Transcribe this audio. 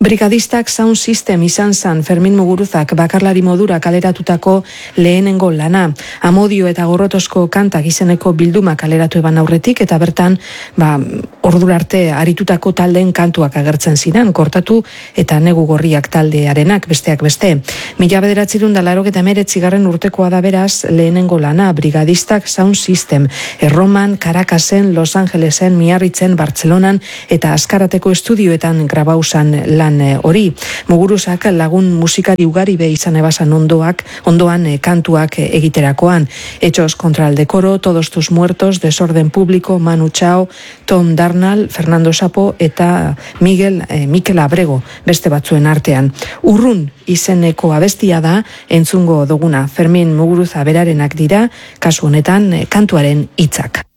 Brigadistak Sound System izan zan Fermin Muguruzak bakarlari modura kaleratutako lehenengo lana. Amodio eta Gorrotosko kantak izeneko bilduma kaleratu eban aurretik, eta bertan ordura arte aritutako taldeen kantuak agertzen ziren, Kortatu eta Negu Gorriak taldearenak besteak beste. 1989 urtekoa da beraz lehenengo lana, Brigadistak Sound System, Erroman, Caracasen, Los Angelesen, Miarritzen, Bartzelonan eta Azkarateko estudioetan grabausan lan hori. Muguruzak lagun musikari ugari be izan ebasan ondoan kantuak egiterakoan. Hechos contra el decoro, Todos tus muertos, Desorden público, Manu Chao, Tom Darnall, Fernando Sapo eta Mikel Abrego beste batzuen artean. Urrun izeneko abestia da entzungo duguna. Fermin Muguruza berarenak dira, kasu honetan kantuaren hitzak.